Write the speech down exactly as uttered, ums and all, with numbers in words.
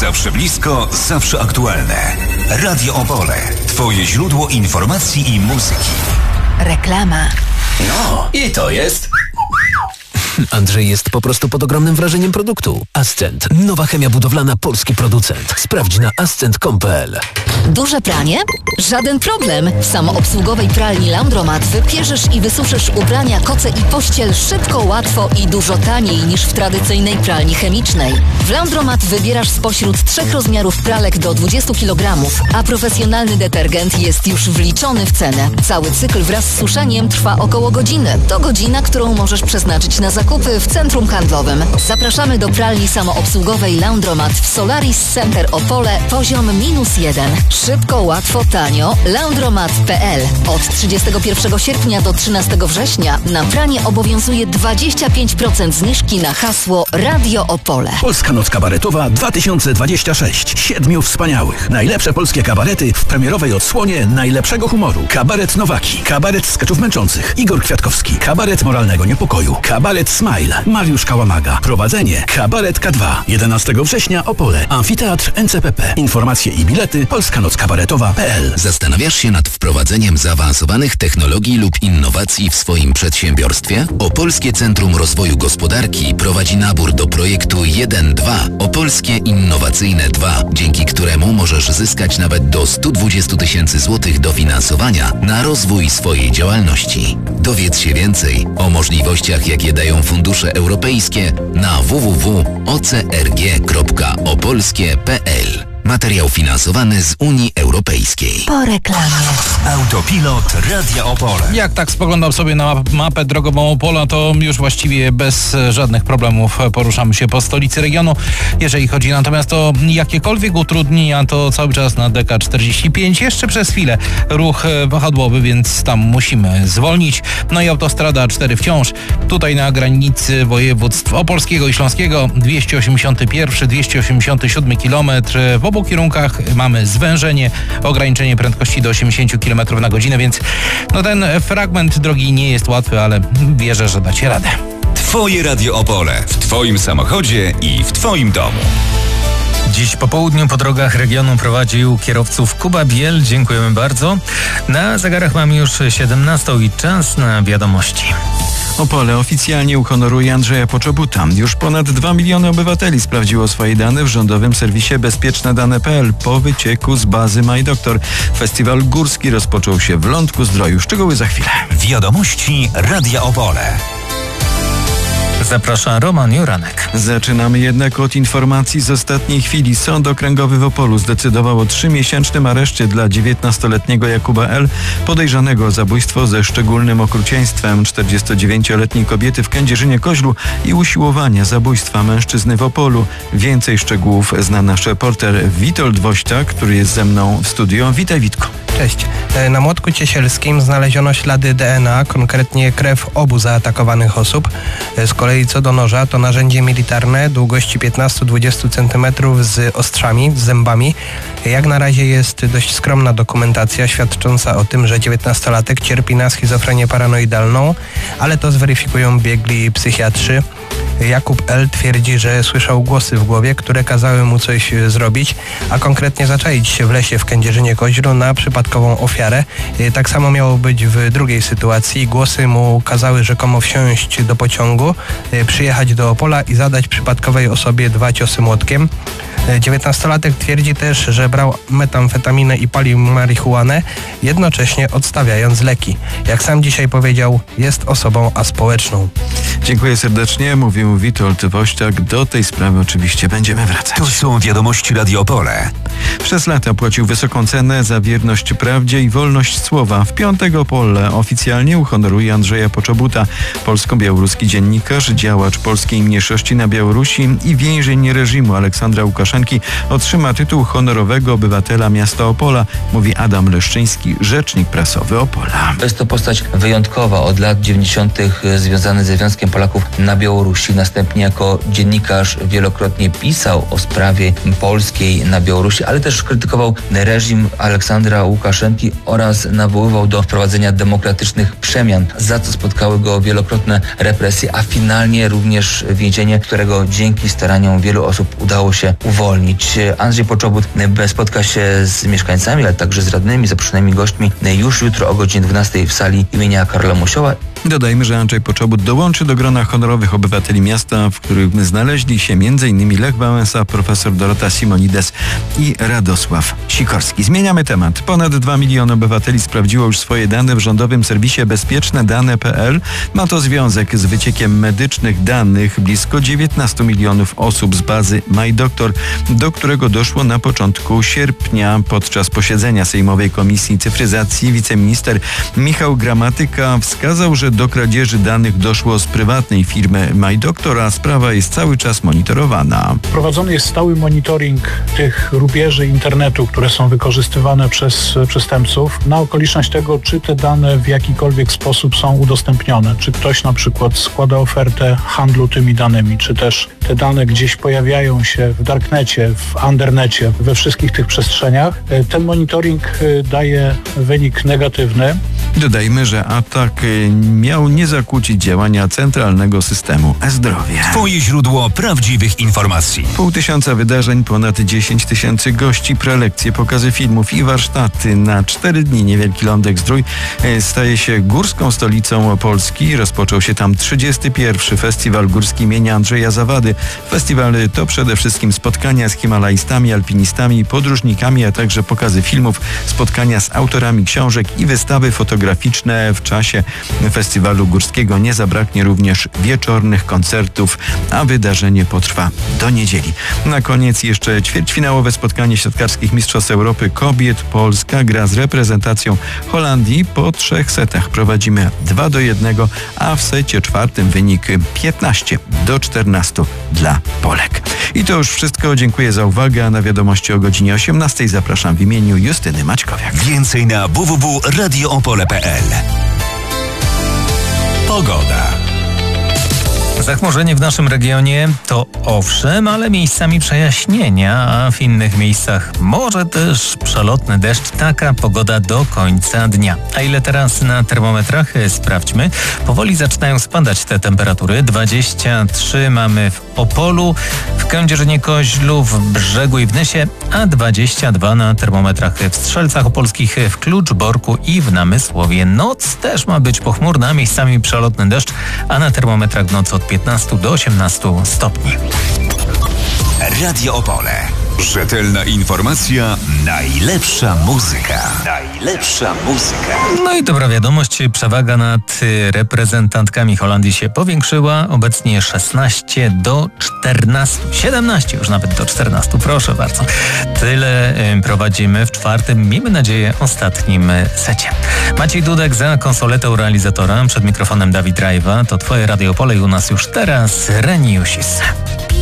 Zawsze blisko, zawsze aktualne. Radio Opole. Twoje źródło informacji i muzyki. Reklama. No, i to jest... Andrzej jest po prostu pod ogromnym wrażeniem produktu. Ascent. Nowa chemia budowlana, polski producent. Sprawdź na ascent kropka com kropka pe el. Duże pranie? Żaden problem. W samoobsługowej pralni Laundromat wybierzesz i wysuszysz ubrania, koce i pościel szybko, łatwo i dużo taniej niż w tradycyjnej pralni chemicznej. W Laundromat wybierasz spośród trzech rozmiarów pralek do dwudziestu kilogramów, a profesjonalny detergent jest już wliczony w cenę. Cały cykl wraz z suszeniem trwa około godziny. To godzina, którą możesz przeznaczyć na zakupy w centrum handlowym. Zapraszamy do pralni samoobsługowej Laundromat w Solaris Center Opole, poziom minus jeden. Szybko, łatwo, tanio. Laundromat kropka pe el. Od trzydziestego pierwszego sierpnia do trzynastego września na pranie obowiązuje dwadzieścia pięć procent zniżki na hasło Radio Opole. Polska Noc Kabaretowa dwa tysiące dwadzieścia sześć. Siedmiu wspaniałych. Najlepsze polskie kabarety w premierowej odsłonie najlepszego humoru. Kabaret Nowaki. Kabaret skeczów męczących. Igor Kwiatkowski. Kabaret moralnego niepokoju. Kabaret Smile. Mariusz Kałamaga. Prowadzenie. Kabaret K dwa. jedenastego września Opole. Amfiteatr N C P P. Informacje i bilety polska noc kabaretowa kropka pe el. Zastanawiasz się nad wprowadzeniem zaawansowanych technologii lub innowacji w swoim przedsiębiorstwie? Opolskie Centrum Rozwoju Gospodarki prowadzi nabór do projektu jeden dwa Opolskie Innowacyjne dwa, dzięki któremu możesz zyskać nawet do stu dwudziestu tysięcy złotych dofinansowania na rozwój swojej działalności. Dowiedz się więcej o możliwościach, jakie dają fundusze europejskie na w w w kropka o c r g kropka opolskie kropka pe el. Materiał finansowany z Unii Europejskiej. Po reklamie. Autopilot Radia Opole. Jak tak spoglądam sobie na mapę drogową Opola, to już właściwie bez żadnych problemów poruszamy się po stolicy regionu. Jeżeli chodzi natomiast o jakiekolwiek utrudnienia, to cały czas na D K czterdzieści pięć. Jeszcze przez chwilę ruch wahadłowy, więc tam musimy zwolnić. No i autostrada A cztery wciąż. Tutaj na granicy województw opolskiego i śląskiego dwieście osiemdziesiąty pierwszy, dwieście osiemdziesiąty siódmy kilometr. W obu kierunkach mamy zwężenie, ograniczenie prędkości do osiemdziesięciu kilometrów na godzinę, więc no ten fragment drogi nie jest łatwy, ale wierzę, że dacie radę. Twoje Radio Opole. W Twoim samochodzie i w Twoim domu. Dziś po południu po drogach regionu prowadził kierowców Kuba Biel. Dziękujemy bardzo. Na zegarach mamy już siedemnastą i czas na wiadomości. Opole oficjalnie uhonoruje Andrzeja Poczobuta. Już ponad dwa miliony obywateli sprawdziło swoje dane w rządowym serwisie bezpieczne dane kropka pe el po wycieku z bazy MyDoktor. Festiwal górski rozpoczął się w Lądku Zdroju. Szczegóły za chwilę. Wiadomości Radia Opole. Zaprasza Roman Juranek. Zaczynamy jednak od informacji z ostatniej chwili. Sąd Okręgowy w Opolu zdecydował o trzymiesięcznym areszcie dla dziewiętnastoletniego Jakuba L., podejrzanego o zabójstwo ze szczególnym okrucieństwem czterdziestodziewięcioletniej kobiety w Kędzierzynie-Koźlu i usiłowania zabójstwa mężczyzny w Opolu. Więcej szczegółów zna nasz reporter Witold Woźta, który jest ze mną w studio. Witaj, Witku. Cześć. Na młotku ciesielskim znaleziono ślady D N A, konkretnie krew obu zaatakowanych osób. Z kolei co do noża, to narzędzie militarne długości piętnaście do dwudziestu centymetrów z ostrzami, z zębami. Jak na razie jest dość skromna dokumentacja świadcząca o tym, że dziewiętnastolatek cierpi na schizofrenię paranoidalną, ale to zweryfikują biegli psychiatrzy. Jakub L. twierdzi, że słyszał głosy w głowie, które kazały mu coś zrobić, a konkretnie zaczaić się w lesie w Kędzierzynie-Koźlu na przypadkową ofiarę. Tak samo miało być w drugiej sytuacji. Głosy mu kazały rzekomo wsiąść do pociągu, przyjechać do Opola i zadać przypadkowej osobie dwa ciosy młotkiem. dziewiętnastolatek twierdzi też, że brał metamfetaminę i palił marihuanę, jednocześnie odstawiając leki. Jak sam dzisiaj powiedział, jest osobą aspołeczną. Dziękuję serdecznie, mówił Witold Woźtak. Do tej sprawy oczywiście będziemy wracać. To są wiadomości Radio Opole. Przez lata płacił wysoką cenę za wierność prawdzie i wolność słowa. W piątek Opole oficjalnie uhonoruje Andrzeja Poczobuta. Polsko-białoruski dziennikarz, działacz polskiej mniejszości na Białorusi i więzień reżimu Aleksandra Łukaszenki otrzyma tytuł honorowego obywatela miasta Opola, mówi Adam Leszczyński, rzecznik prasowy Opola. Jest to postać wyjątkowa, od lat dziewięćdziesiątych związany ze Związkiem Polaków na Białorusi. Następnie jako dziennikarz wielokrotnie pisał o sprawie polskiej na Białorusi, ale też krytykował reżim Aleksandra Łukaszenki oraz nawoływał do wprowadzenia demokratycznych przemian, za co spotkały go wielokrotne represje, a finalnie również więzienie, którego dzięki staraniom wielu osób udało się uwolnić. Andrzej Poczobut spotka się z mieszkańcami, ale także z radnymi, zaproszonymi gośćmi już jutro o godzinie dwunastej w sali imienia Karola Musioła. Dodajmy, że Andrzej Poczobut dołączy do grona honorowych obywateli miasta, w którym znaleźli się m.in. Lech Wałęsa, profesor Dorota Simonides i Radosław Sikorski. Zmieniamy temat. Ponad dwa miliony obywateli sprawdziło już swoje dane w rządowym serwisie bezpieczne dane kropka p l. Ma to związek z wyciekiem medycznych danych blisko dziewiętnastu milionów osób z bazy MyDoktor, do którego doszło na początku sierpnia. Podczas posiedzenia Sejmowej Komisji Cyfryzacji wiceminister Michał Gramatyka wskazał, że do kradzieży danych doszło z prywatnej firmy MyDoktor, a sprawa jest cały czas monitorowana. Prowadzony jest stały monitoring tych rubieży internetu, które są wykorzystywane przez przestępców na okoliczność tego, czy te dane w jakikolwiek sposób są udostępnione. Czy ktoś na przykład składa ofertę handlu tymi danymi, czy też te dane gdzieś pojawiają się w darknecie, w undernecie, we wszystkich tych przestrzeniach. Ten monitoring daje wynik negatywny. Dodajmy, że atak miał nie zakłócić działania centralnego systemu e-zdrowie. Twoje źródło prawdziwych informacji. Pół tysiąca wydarzeń, ponad dziesięć tysięcy gości, prelekcje, pokazy filmów i warsztaty. Na cztery dni Niewielki Lądek-Zdrój staje się górską stolicą Polski. Rozpoczął się tam trzydziesty pierwszy Festiwal Górski imienia Andrzeja Zawady. Festiwal to przede wszystkim spotkania z himalajstami, alpinistami, podróżnikami, a także pokazy filmów, spotkania z autorami książek i wystawy fotograficzne. W czasie Festiwalu Górskiego nie zabraknie również wieczornych koncertów, a wydarzenie potrwa do niedzieli. Na koniec jeszcze ćwierćfinałowe spotkanie siatkarskich Mistrzostw Europy kobiet. Polska gra z reprezentacją Holandii. Po trzech setach prowadzimy dwa do jednego, a w secie czwartym wynik piętnaście do czternastu dla Polek. I to już wszystko. Dziękuję za uwagę. A na wiadomości o godzinie osiemnastej zapraszam w imieniu Justyny Maćkowiak. Więcej na w w w kropka radio opole kropka p l. Pogoda. Zachmurzenie w naszym regionie to owszem, ale miejscami przejaśnienia, a w innych miejscach może też przelotny deszcz. Taka pogoda do końca dnia. A ile teraz na termometrach? Sprawdźmy. Powoli zaczynają spadać te temperatury. dwadzieścia trzy mamy w Opolu, w Kędzierzynie-Koźlu, w Brzegu i w Nysie, a dwadzieścia dwa na termometrach w Strzelcach Opolskich, w Kluczborku i w Namysłowie. Noc też ma być pochmurna, miejscami przelotny deszcz, a na termometrach noc od piętnastu do osiemnastu stopni. Radio Opole. Rzetelna informacja, najlepsza muzyka. Najlepsza muzyka. No i dobra wiadomość, przewaga nad reprezentantkami Holandii się powiększyła. Obecnie szesnaście do czternastu, siedemnaście już nawet do czternastu, proszę bardzo. Tyle prowadzimy w czwartym, miejmy nadzieję, ostatnim secie. Maciej Dudek za konsoletą realizatora, przed mikrofonem Dawid Rajwa. To Twoje Radio Opole i u nas już teraz Reniusis.